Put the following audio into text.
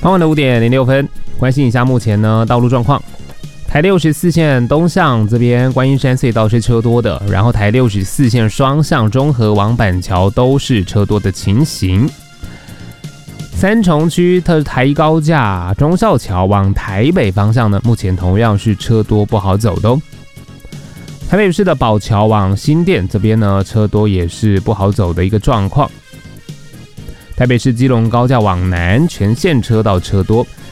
傍晚的5:06，关心一下目前呢道路状况。台64线东向这边观音山隧道是车多的，然后台64线双向中和往板桥都是车多的情形。三重区台高架忠孝桥往台北方向呢，目前同样是车多不好走的哦。台北市的宝桥往新店这边呢，车多也是不好走的一个状况。台北市基隆高架往南全线车道车多，